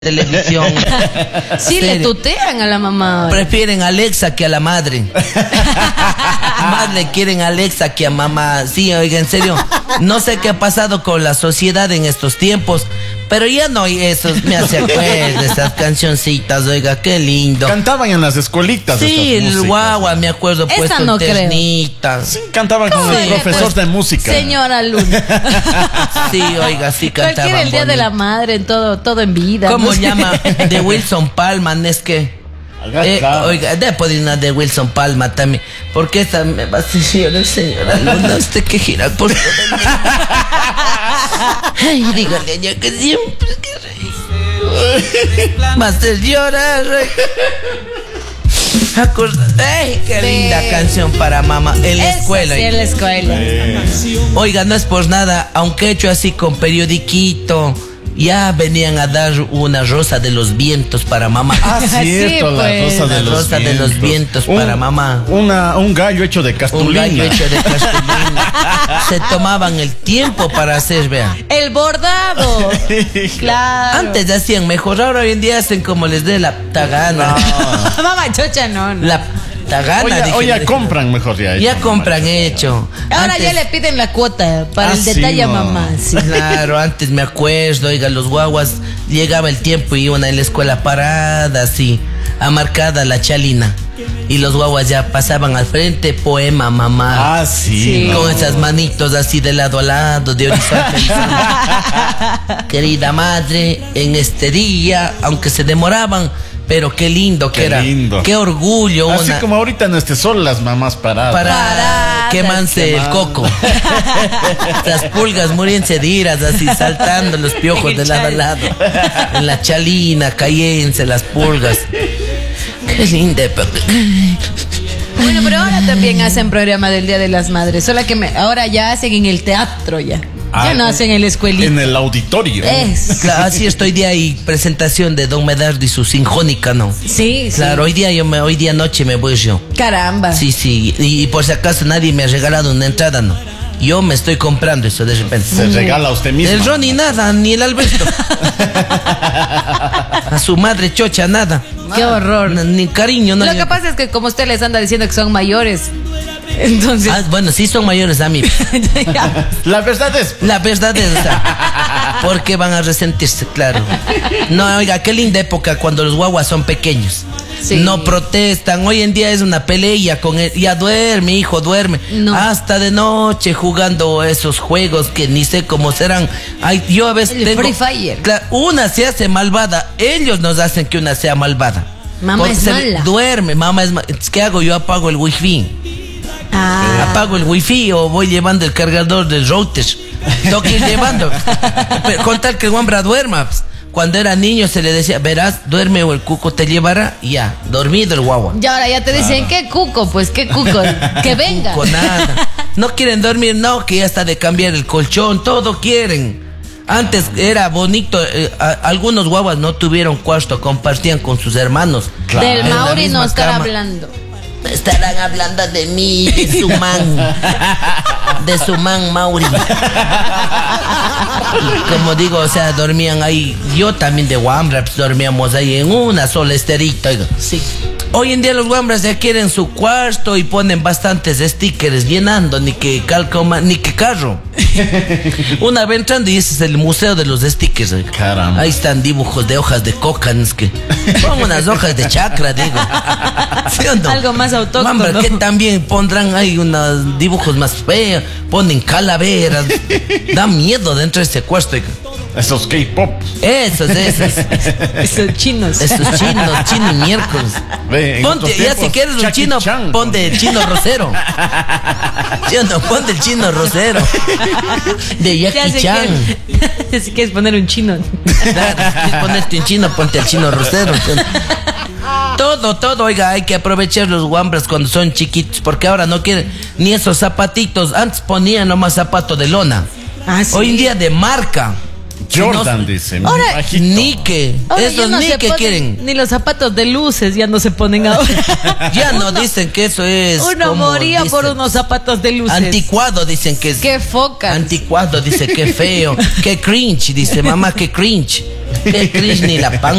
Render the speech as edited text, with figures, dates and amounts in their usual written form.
televisión. Sí, le tutean a la mamá. Prefieren a Alexa que a la madre. Más le quieren a Alexa que a mamá. Sí, oiga, en serio. No sé qué ha pasado con la sociedad en estos tiempos, pero ya no hay esos. Me hace acuerdo de esas cancioncitas, oiga, qué lindo. Cantaban en las escuelitas. Sí, el guagua, me acuerdo, esa puesto no en ternita. Sí, cantaban con el profesor de música. Señora Luna. Sí, oiga, sí cantaban. Cualquier el día de la madre, en todo en vida. ¿Cómo no sé. llama? De Wilson Palma, es que. Oiga, de poner una de Wilson Palma también. Porque esta me va a decir, señora Luna, usted que gira por todo el mundo. Ay, dígale a ella que siempre que reír. Va a hacer llorar. Ay, qué linda canción para mamá. En la escuela. Sí, en la escuela. Oiga, no es por nada, aunque he hecho así con periodiquito. Ya venían a dar una rosa de los vientos para mamá. Ah, cierto, Sí, la pues. rosa de los vientos. Para mamá. Un gallo hecho de castulina. Un gallo hecho de castulina. Se tomaban el tiempo para hacer, vea. El bordado. Claro. Antes hacían mejor, ahora hoy en día hacen como les dé la tagana. No. Mamá chocha, no. La tagana. O ya compran mejor ya. Ya compran hecho. Ahora Antes, ya le piden la cuota para el sí, detalle a no. mamá. Sí. Claro, antes me acuerdo, oiga, los guaguas, llegaba el tiempo y iban en la escuela parada, así, amarcada la chalina. Y los guaguas ya pasaban al frente, poema, mamá. Ah, sí. Sí. No. Con esas manitos así de lado a lado, de horizonte a horizonte. Querida madre, en este día, aunque se demoraban, pero qué lindo que Qué era. lindo. Qué orgullo. Así como ahorita en este sol las mamás paradas. Para quemanse el coco. Las pulgas muriéndose de iras, así saltando los piojos de lado a lado. En la chalina, cayénse las pulgas. Qué linda. Bueno, pero ahora también hacen programa del Día de las Madres. Solo que ahora ya hacen en el teatro ya. Ya no hacen en la escuelita. En el auditorio. Claro, así estoy día y presentación de Don Medardo y su sinfónica, ¿no? Sí, Claro, hoy día noche me voy yo. Caramba. Sí, y por si acaso nadie me ha regalado una entrada, ¿no? Yo me estoy comprando eso de repente. Se regala a usted mismo. El Ronnie nada, ni el Alberto. A su madre chocha nada. Qué horror. Ni cariño, no. Lo que pasa es que como usted les anda diciendo que son mayores, entonces... Bueno, sí son mayores a mí. La verdad es. La verdad es, o sea, porque van a resentirse, claro. No, oiga, qué linda época cuando los guaguas son pequeños. Sí. No protestan. Hoy en día es una pelea con él. Ya duerme, hijo, duerme. No. Hasta de noche jugando esos juegos que ni sé cómo serán. Ay, yo a veces El tengo... Free Fire. Una se hace malvada. Ellos nos hacen que una sea malvada. Mamá Porque es mala. Duerme, mamá es mala. ¿Qué hago? Yo apago el wifi. Apago el wifi o voy llevando el cargador del router. Tengo que ir llevando. Pero con tal que el hombre duerma. Cuando era niño se le decía, verás, duerme o el cuco te llevará. Y ya, dormido el guagua. Y ahora ya te dicen, ¿qué cuco? Pues, ¿qué cuco? Que venga. Con nada. No quieren dormir, no, que ya está de cambiar el colchón, todo quieren. Antes era bonito, algunos guaguas no tuvieron cuarto, compartían con sus hermanos. Claro. Del En la Mauri misma no estará cama. hablando. Estarán hablando de mí, de su man. De su man Mauri. Como digo, o sea, dormían ahí. Yo también de Wambra, pues, dormíamos ahí en una sola esterita. Oiga. Sí. Hoy en día los Wambras ya quieren su cuarto y ponen bastantes stickers llenando, ni que calcoma, ni que carro. Una vez entrando y ese es el museo de los stickers. Oiga. Caramba. Ahí están dibujos de hojas de coca, es que pongo unas hojas de chacra, digo. ¿Sí o no? Algo más autóctono. Mambra, que también pondrán ahí unos dibujos más feos, ponen calaveras. Da miedo dentro de ese cuarto. Oiga. Esos K-pop. Esos. Esos chinos. Esos chino miércoles. Ve, en Ponte, otros ya tiempos, si quieres un Jackie chino, Chan. ponte el chino rosero. ¿Sí o no? Ponte el chino rosero. De Ya Jackie sé Chan. que si quieres poner un chino. Claro, si quieres ponerte un chino, ponte el chino rosero. Todo, oiga, hay que aprovechar los guambras cuando son chiquitos, porque ahora no quieren ni esos zapatitos. Antes ponían nomás zapato de lona. Ah, sí. Hoy en día de marca. Jordan dice. Ahora, bajito. Nike. Ahora ya Esos no se Nike ponen quieren. Ni los zapatos de luces ya no se ponen ahora. Ya no dicen que eso es. Uno como moría por dicen, unos zapatos de luces. anticuado, dicen que es. Qué focas. Anticuado, dice que feo. Que cringe, dice mamá, que cringe. Que Chris ni la pan